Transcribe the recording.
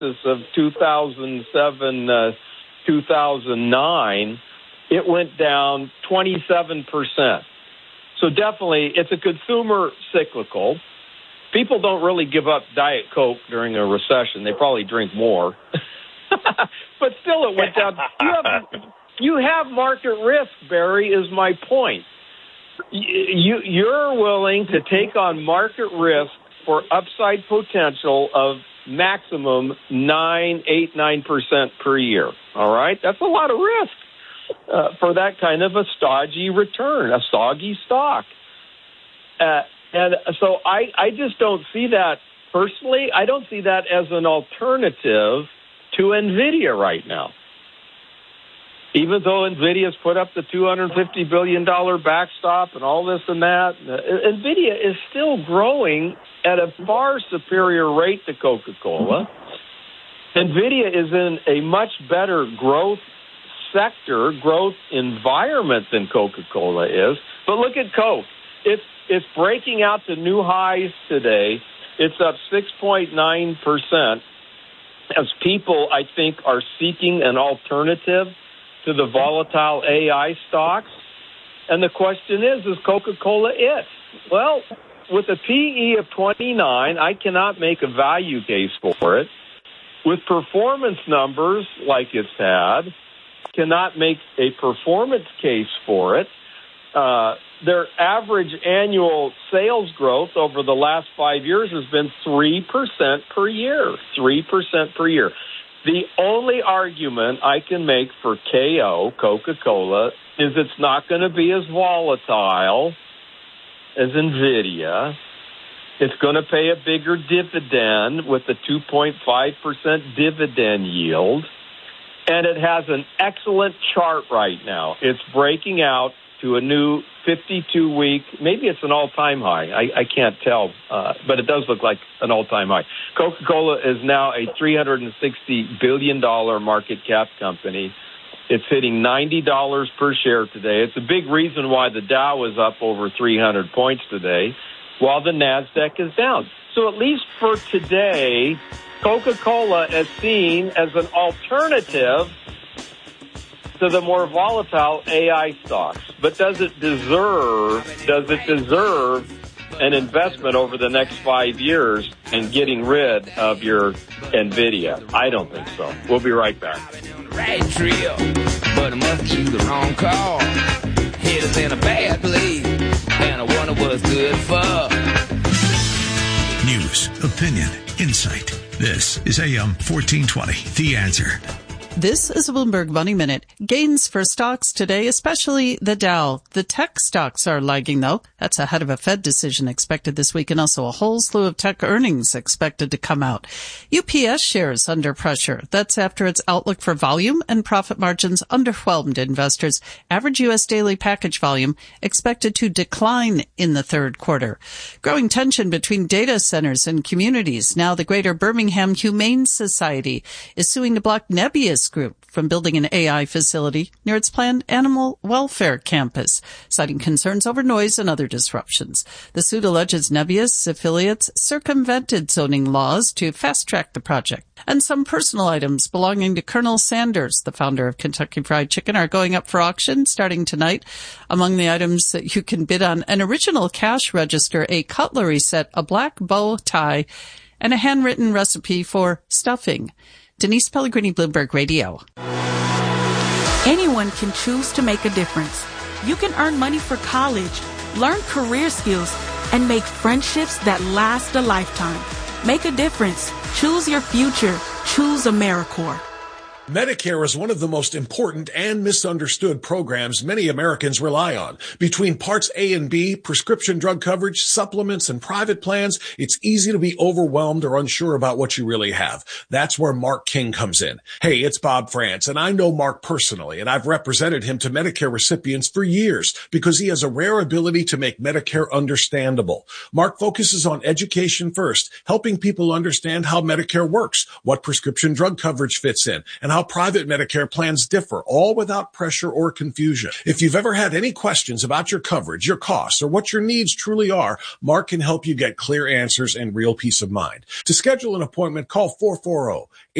of 2007, 2009, it went down 27%. So definitely, it's a consumer cyclical. People don't really give up Diet Coke during a recession. They probably drink more. But still, it went down. You have market risk, Barry, is my point. You're willing to take on market risk for upside potential of maximum 9% per year. All right? That's a lot of risk for that kind of a stodgy return, a soggy stock. And so I just don't see that, personally, I don't see that as an alternative to NVIDIA right now. Even though NVIDIA's put up the $250 billion backstop and all this and that, NVIDIA is still growing at a far superior rate to Coca-Cola. NVIDIA is in a much better growth sector, growth environment than Coca-Cola is. But look at Coke. It's breaking out to new highs today. It's up 6.9% as people, I think, are seeking an alternative to the volatile AI stocks. And the question is Coca-Cola it? Well, with a PE of 29, I cannot make a value case for it. With performance numbers like it's had, cannot make a performance case for it. Their average annual sales growth over the last 5 years has been 3% per year. 3% per year. The only argument I can make for KO, Coca-Cola, is it's not going to be as volatile as NVIDIA. It's going to pay a bigger dividend with a 2.5% dividend yield. And it has an excellent chart right now. It's breaking out to a new 52-week, maybe it's an all-time high. I can't tell, but it does look like an all-time high. Coca-Cola is now a $360 billion market cap company. It's hitting $90 per share today. It's a big reason why the Dow is up over 300 points today, while the NASDAQ is down. So at least for today, Coca-Cola is seen as an alternative to the more volatile AI stocks. But does it deserve an investment over the next 5 years in getting rid of your NVIDIA? I don't think so. We'll be right back. Right trail, but I must choose the wrong call. Head is in a bad place, and I wonder what's good for. News, opinion, insight. This is AM 1420, The Answer. This is a Bloomberg Money Minute. Gains for stocks today, especially the Dow. The tech stocks are lagging, though. That's ahead of a Fed decision expected this week, and also a whole slew of tech earnings expected to come out. UPS shares under pressure. That's after its outlook for volume and profit margins underwhelmed investors. Average U.S. daily package volume expected to decline in the third quarter. Growing tension between data centers and communities. Now the Greater Birmingham Humane Society is suing to block Nebius Group from building an AI facility near its planned animal welfare campus, citing concerns over noise and other disruptions. The suit alleges Nebius affiliates circumvented zoning laws to fast-track the project. And some personal items belonging to Colonel Sanders, the founder of Kentucky Fried Chicken, are going up for auction starting tonight. Among the items that you can bid on, an original cash register, a cutlery set, a black bow tie, and a handwritten recipe for stuffing. Denise Pellegrini, Bloomberg Radio. Anyone can choose to make a difference. You can earn money for college, learn career skills, and make friendships that last a lifetime. Make a difference. Choose your future. Choose AmeriCorps. Medicare is one of the most important and misunderstood programs many Americans rely on. Between Parts A and B, prescription drug coverage, supplements, and private plans, it's easy to be overwhelmed or unsure about what you really have. That's where Mark King comes in. Hey, it's Bob France, and I know Mark personally, and I've represented him to Medicare recipients for years because he has a rare ability to make Medicare understandable. Mark focuses on education first, helping people understand how Medicare works, what prescription drug coverage fits in, and and how private Medicare plans differ, all without pressure or confusion. If you've ever had any questions about your coverage, your costs, or what your needs truly are, Mark can help you get clear answers and real peace of mind. To schedule an appointment, call 440